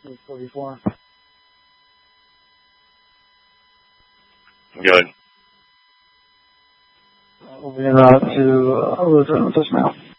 44. Good. We'll be about to Elizabeth just now.